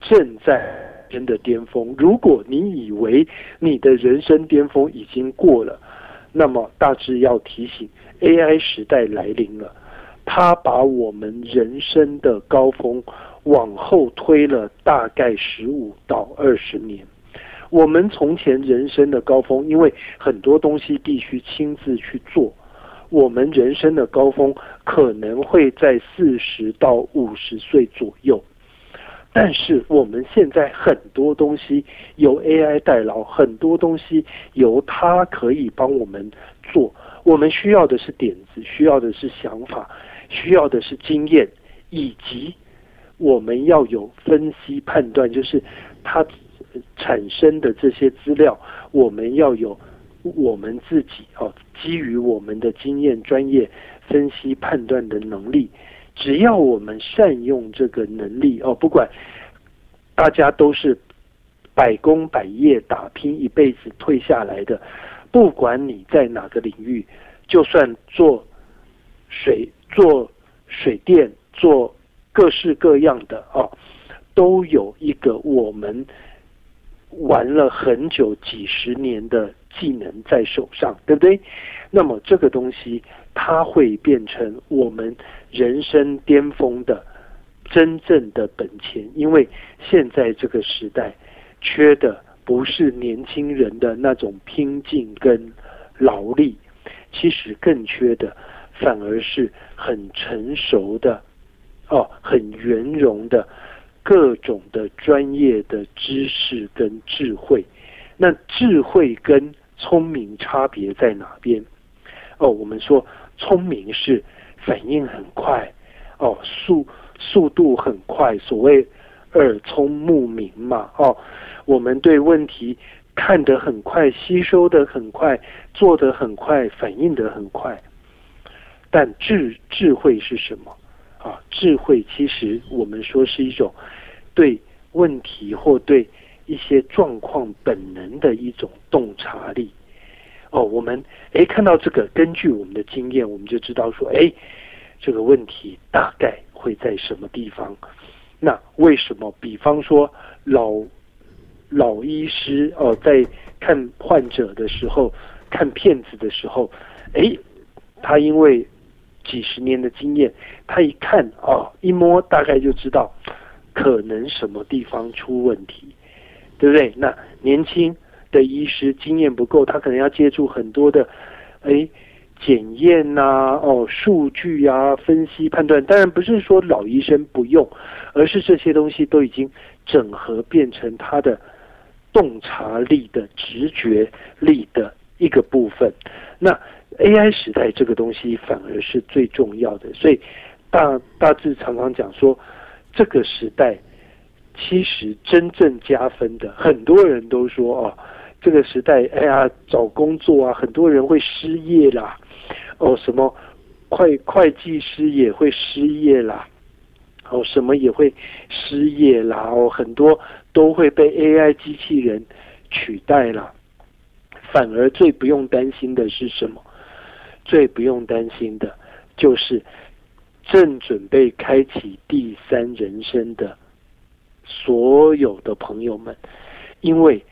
正在人的巅峰。如果你以为你的人生巅峰已经过了，那么大致要提醒 AI 时代来临了，它把我们人生的高峰往后推了大概15到20年。我们从前人生的高峰，因为很多东西必须亲自去做，我们人生的高峰可能会在40到50岁左右。但是我们现在很多东西由 AI 代劳，很多东西由它可以帮我们做。我们需要的是点子，需要的是想法，需要的是经验，以及我们要有分析判断，就是它产生的这些资料，我们要有我们自己基于我们的经验、专业分析判断的能力。只要我们善用这个能力不管大家都是百工百业打拼一辈子退下来的，不管你在哪个领域，就算做水电，做各式各样的都有一个我们玩了很久几十年的技能在手上，对不对？那么这个东西它会变成我们人生巅峰的真正的本钱。因为现在这个时代缺的不是年轻人的那种拼劲跟劳力，其实更缺的反而是很成熟的很圆融的各种的专业的知识跟智慧。那智慧跟聪明差别在哪边？我们说聪明是反应很快速度很快，所谓耳聪目明嘛我们对问题看得很快，吸收得很快，做得很快，反应得很快。但智慧是什么智慧其实我们说是一种对问题或对一些状况本能的一种洞察力我们看到这个，根据我们的经验，我们就知道说这个问题大概会在什么地方。那为什么比方说老医师在看患者的时候，看片子的时候他因为几十年的经验，他一看一摸大概就知道可能什么地方出问题，对不对？那年轻的医师经验不够，他可能要接触很多的检验数据分析判断。当然不是说老医生不用，而是这些东西都已经整合变成他的洞察力的直觉力的一个部分。那 AI 时代这个东西反而是最重要的。所以大致常常讲说，这个时代其实真正加分的，很多人都说这个时代找工作很多人会失业啦什么会计师也会失业啦什么也会失业啦很多都会被 AI 机器人取代啦。反而最不用担心的是什么？最不用担心的就是正准备开启第三人生的所有的朋友们，因为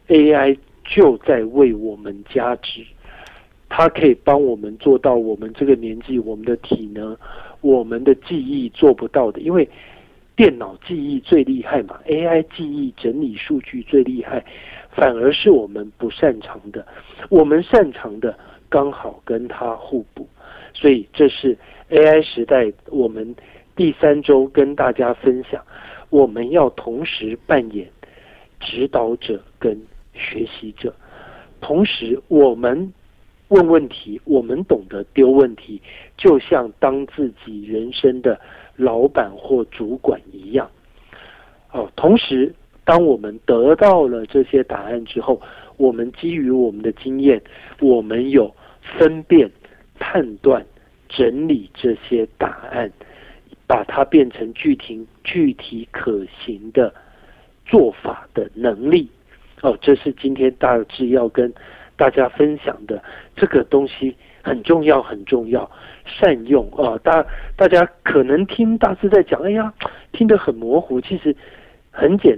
AI 就在为我们加值，它可以帮我们做到我们这个年纪，我们的体能，我们的记忆做不到的。因为电脑记忆最厉害嘛， AI 记忆整理数据最厉害，反而是我们不擅长的，我们擅长的刚好跟它互补。所以这是 AI 时代我们第3周跟大家分享，我们要同时扮演指导者跟学习者，同时我们问问题，我们懂得丢问题，就像当自己人生的老板或主管一样同时当我们得到了这些答案之后，我们基于我们的经验，我们有分辨、判断、整理这些答案，把它变成具体可行的做法的能力这是今天大致要跟大家分享的。这个东西很重要很重要，善用大家可能听大致在讲听得很模糊，其实很简